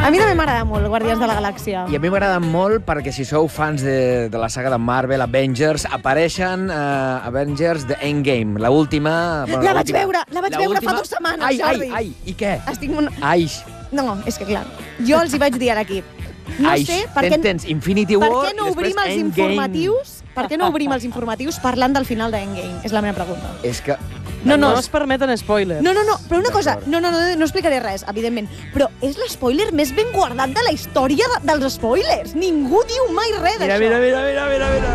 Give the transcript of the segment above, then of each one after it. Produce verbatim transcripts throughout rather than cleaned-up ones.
A mi també m'agrada molt Guardians de la Galàxia. I a mi m'agrada molt perquè si sou fans de, de la saga de Marvel, Avengers, apareixen uh, Avengers The Endgame, l'última... Bueno, la vaig veure, la vaig veure fa dues setmanes, ai, Jordi. Ai, ai, i què? Estic... Mon... Ai. No, és que clar, jo els hi vaig dir a l'equip. No ai, sé per què... Tens Infinity War per què no obrim els Endgame. informatius? Per què no obrim els informatius parlant del final d'Endgame? És la meva pregunta. És que... No, no, no es permeten spoilers. No, no, no, però una cosa, no, no, no, no explicaré res, evidentment, però és l'espoiler més ben guardat de la història de, dels spoilers. Ningú diu mai res d'això. Mira, mira, mira, mira, mira.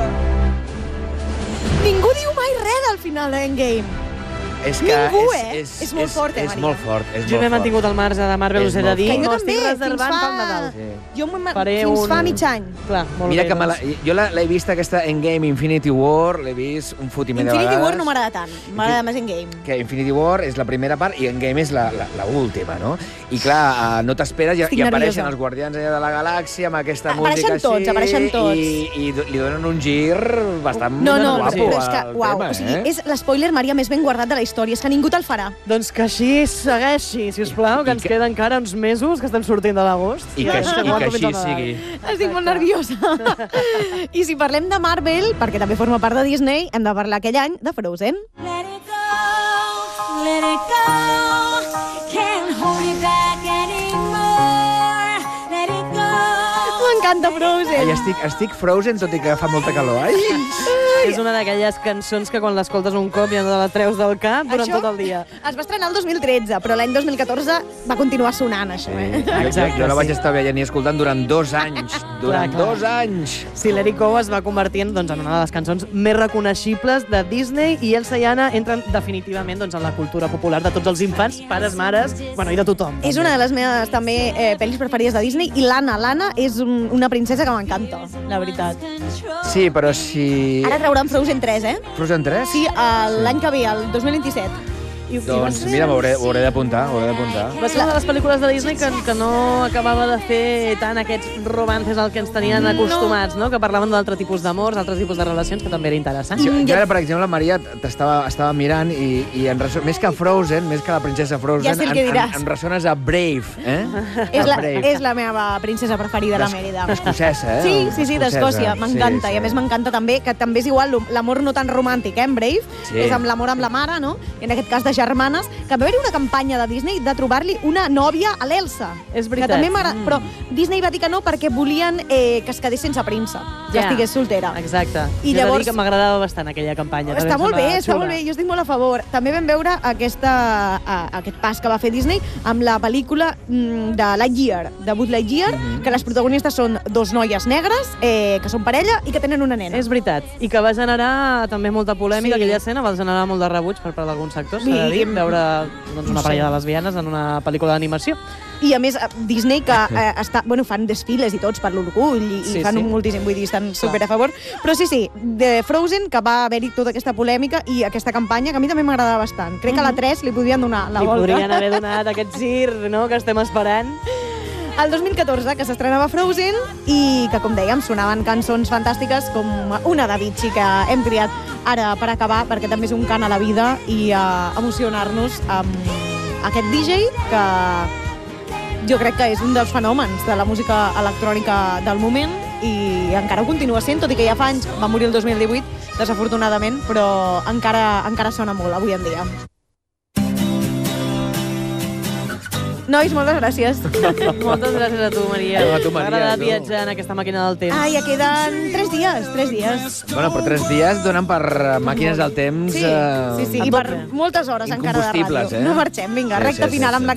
Ningú diu mai res del final d'Endgame. És que Ningú, és, eh? És, És molt fort, eh, és Maria? molt fort, és Jo molt m'he fort. mantingut al marge de Marvel, És us he de molt dir. Que jo M'ho també, estic fins reservant fa... pel Nadal. Sí. Jo m'he... Faré fins un- fa mig any. Clar, molt Mira bé, que me la, doncs. jo la- l'he vist aquesta Endgame Infinity War, l'he vist un fotiment de vegades. Infinity War no m'agrada tant, m'agrada més Endgame. Que Infinity War és la primera part i Endgame és la, la, la última, no? I clar, uh, no t'esperes i, Estic i apareixen nerviosa. els Guardians allà de la Galàxia amb aquesta Apareixen música tots, així apareixen tots. I, i do- li donen un gir bastant No, no, guapo però és que, al uau, tema, o sigui, eh? és l'espoiler, Maria, més ben guardat de la història. És que ningú te'l farà. Doncs que així segueixi, si us plau, que I ens que- queden encara uns mesos que estem sortint de l'agost. I que, estem i molt que fins així al Nadal. sigui. Estic molt nerviosa. I si parlem de Marvel, perquè també forma part de Disney, hem de parlar aquell any de Frozen. Let it go, let it go. Can't hold it back anymore. Let it go. M'encanta Frozen. Ai, estic, estic frozen, tot i que fa molta calor. Ai! És una d'aquelles cançons que quan l'escoltes un cop ja no la treus del cap durant Això tot el dia. Es va estrenar el dos mil tretze, però l'any dos mil catorze va continuar sonant, això, eh? Exacte, jo, jo la vaig sí. estar veient i escoltant durant dos anys. Durant Clar, clar. dos anys. Sí, Let It Go es va convertir en, doncs, en una de les cançons més reconeixibles de Disney i Elsa i Anna entren definitivament doncs, en la cultura popular de tots els infants, pares, mares, bueno, i de tothom. És una de les meves també eh, pel·lis preferides de Disney i l'Anna, l'Anna és un, una princesa que m'encanta, la veritat. Sí, però si... Ara trauran Frozen tres, eh? Frozen tres? Sí, el- l'any que ve, el dos mil vint-i-set. I, Doncs mira, ho hauré, ho hauré d'apuntar, ho hauré d'apuntar. Va ser una de les pel·lícules de Disney que, que no acabava de fer tant aquests romances al que ens tenien acostumats, no? Que parlaven d'altre tipus d'amors, d'altres tipus de relacions, que també era interessant. Sí, Mm, jo ja- ara, per exemple, Maria, t'estava estava mirant i, i en reso... més que Frozen, més que la princesa Frozen, Ja sé el que em, em, diràs. em ressones a Brave, eh? És A la, Brave. és la meva princesa preferida, la Mèrida. Escocesa, eh? Sí, sí, sí, d'Escòcia, Escocesa. m'encanta. Sí, I a més m'encanta també, que també és igual l'amor no tan romàntic, eh, en Brave, Sí. és amb l'amor amb la mare, no? I en aquest cas de germanes, que va haver-hi una campanya de Disney de trobar-li una nòvia a l'Elsa. És veritat. Que també m'agrada, Mm. però Disney va dir que no perquè volien eh, que es quedés sense príncep, que Ja. estigués soltera. Exacte. I I llavors... llavors- que m'agradava bastant aquella campanya. Està també em molt bé, sembla està xula. molt bé, jo estic molt a favor. També vam veure aquesta, a, aquest pas que va fer Disney amb la pel·lícula mm, de Lightyear, de Buzz Lightyear, Mhm. que les protagonistes són dos noies negres, eh, que són parella i que tenen una nena. És veritat. I que va generar també molta polèmica, Sí. aquella escena va generar molt de rebuig per part d'alguns sectors, Sí. s'ha de dir, veure doncs, una No sé. parella de lesbianes en una pel·lícula d'animació. I a més, Disney, que eh, està, bueno, fan desfiles i tots per l'orgull i, i Sí, fan sí. un moltíssim, vull dir, estan super a favor. Però sí, sí, de Frozen, que va haver-hi tota aquesta polèmica i aquesta campanya, que a mi també m'agradava bastant. Crec que a la tres li podien donar la Li volta. podrien haver donat aquest gir, no?, que estem esperant. El dos mil catorze, que s'estrenava Frozen i que, com dèiem, sonaven cançons fantàstiques com una de Avicii, que hem triat ara per acabar, perquè també és un cant a la vida i a emocionar-nos amb aquest D J que jo crec que és un dels fenòmens de la música electrònica del moment i encara ho continua sent, tot i que ja fa anys, va morir el dos mil divuit, desafortunadament, però encara, encara sona molt avui en dia. Nois, moltes gràcies. Moltes gràcies a tu, Maria. A tu, Maria, M'ha agradat tu. viatjar en aquesta màquina del temps. Ah, ja queden tres dies, tres dies. Bueno, però tres dies donen per eh, màquines del temps... Sí, eh, sí, sí, a i per tope. moltes hores encara de Incombustibles, ràdio. eh? No marxem, vinga, Sí, recta sí, sí, final amb sí. la